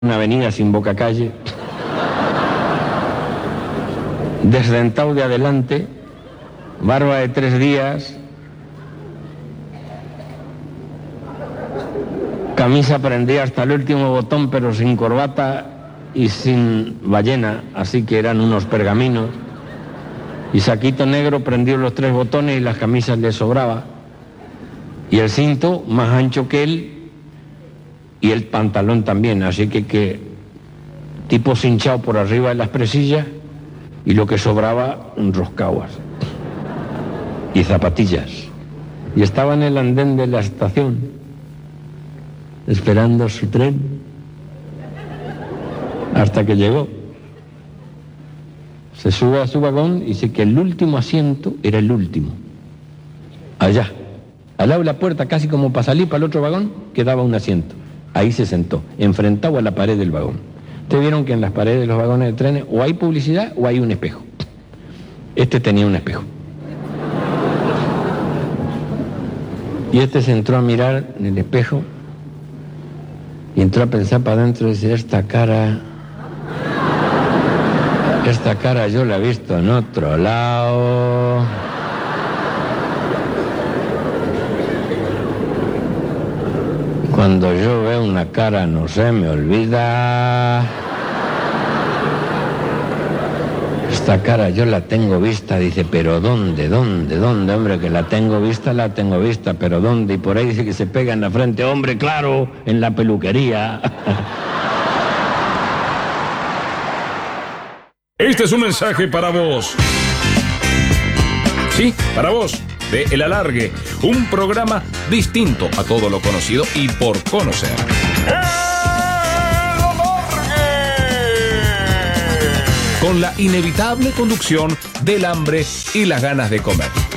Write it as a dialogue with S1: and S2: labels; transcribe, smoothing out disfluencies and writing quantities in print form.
S1: una avenida sin bocacalle, desdentado de adelante, barba de 3 días, camisa prendida hasta el último botón pero sin corbata y sin ballena, así que eran unos pergaminos, y saquito negro prendió los 3 botones y las camisas le sobraba, y el cinto más ancho que él y el pantalón también, así que tipo cinchado por arriba de las presillas y lo que sobraba roscaguas y zapatillas, y estaba en el andén de la estación esperando su tren hasta que llegó. Se sube a su vagón y dice que el último asiento era el último, allá al lado de la puerta, casi como para salir para el otro vagón, quedaba un asiento. Ahí se sentó, enfrentado a la pared del vagón. Ustedes vieron que en las paredes de los vagones de trenes o hay publicidad o hay un espejo. Este tenía un espejo. Y este se entró a mirar en el espejo y entró a pensar para adentro y decir, esta cara yo la he visto en otro lado. Cuando yo veo una cara no se me olvida. Esta cara yo la tengo vista, dice, pero ¿dónde, hombre? Que la tengo vista, pero ¿dónde? Y por ahí dice que se pega en la frente, hombre, claro, en la peluquería.
S2: Este es un mensaje para vos. Sí, para vos. De El Alargue, un programa distinto a todo lo conocido y por conocer. ¡El Alargue! Con la inevitable conducción del hambre y las ganas de comer.